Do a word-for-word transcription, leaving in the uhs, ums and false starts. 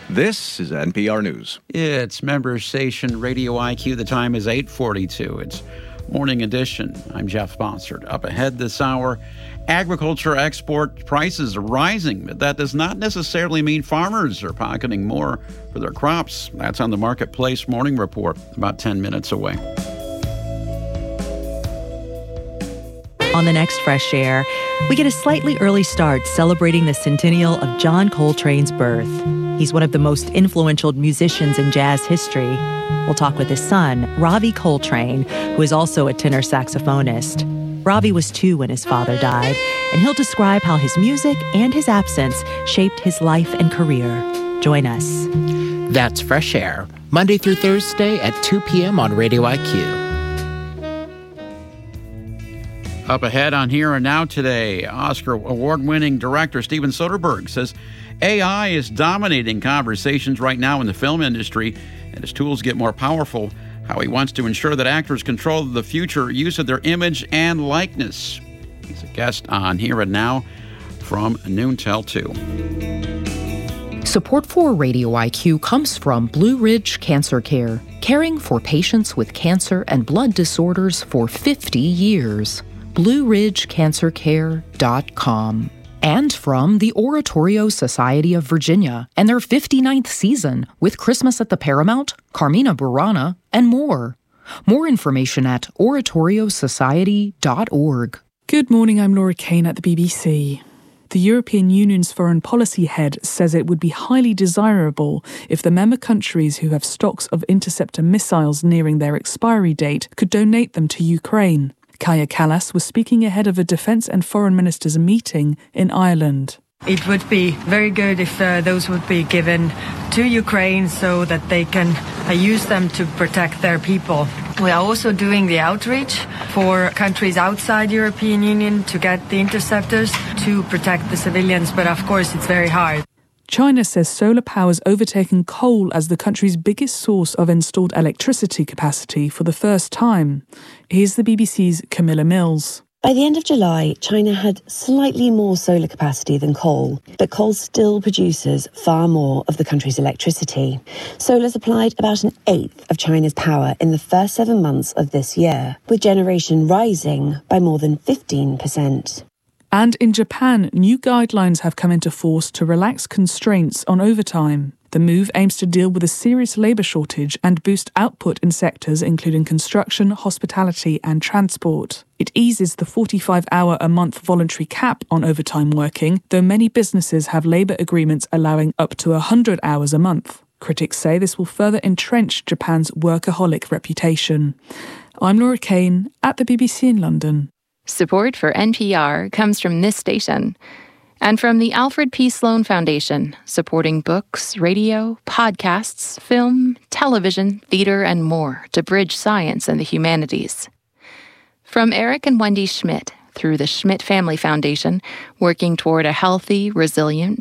This is N P R News. It's member station Radio I Q. The time is eight forty-two. It's Morning Edition. I'm Jeff Bossert. Up ahead this hour, agriculture export prices are rising, but that does not necessarily mean farmers are pocketing more for their crops. That's on the Marketplace Morning Report, about ten minutes away. On the next Fresh Air, we get a slightly early start celebrating the centennial of John Coltrane's birth. He's one of the most influential musicians in jazz history. We'll talk with his son, Ravi Coltrane, who is also a tenor saxophonist. Ravi was two when his father died, and he'll describe how his music and his absence shaped his life and career. Join us. That's Fresh Air, Monday through Thursday at two p.m. on Radio I Q. Up ahead on Here and Now today, Oscar award-winning director Steven Soderbergh says A I is dominating conversations right now in the film industry, and as tools get more powerful, how he wants to ensure that actors control the future use of their image and likeness. He's a guest on Here and Now from noon till two. Support for Radio I Q comes from Blue Ridge Cancer Care, caring for patients with cancer and blood disorders for fifty years. blue ridge cancer care dot com. And from the Oratorio Society of Virginia and their fifty-ninth season with Christmas at the Paramount, Carmina Burana, and more. More information at oratorio society dot org. Good morning, I'm Laura Kane at the B B C. The European Union's foreign policy head says it would be highly desirable if the member countries who have stocks of interceptor missiles nearing their expiry date could donate them to Ukraine. Kaja Kallas was speaking ahead of a defence and foreign ministers' meeting in Ireland. It would be very good if uh, those would be given to Ukraine so that they can uh, use them to protect their people. We are also doing the outreach for countries outside European Union to get the interceptors to protect the civilians, but of course it's very hard. China says solar power has overtaken coal as the country's biggest source of installed electricity capacity for the first time. Here's the B B C's Camilla Mills. By the end of July, China had slightly more solar capacity than coal, but coal still produces far more of the country's electricity. Solar supplied about an eighth of China's power in the first seven months of this year, with generation rising by more than fifteen percent. And in Japan, new guidelines have come into force to relax constraints on overtime. The move aims to deal with a serious labour shortage and boost output in sectors including construction, hospitality and transport. It eases the forty-five hour a month voluntary cap on overtime working, though many businesses have labour agreements allowing up to one hundred hours a month. Critics say this will further entrench Japan's workaholic reputation. I'm Laura Kane at the B B C in London. Support for N P R comes from this station and from the Alfred P. Sloan Foundation, supporting books, radio, podcasts, film, television, theater, and more to bridge science and the humanities. From Eric and Wendy Schmidt through the Schmidt Family Foundation, working toward a healthy, resilient,